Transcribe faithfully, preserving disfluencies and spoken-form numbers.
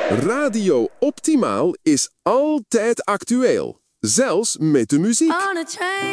Radio Optimaal is altijd actueel. Zelfs met de muziek. On a train.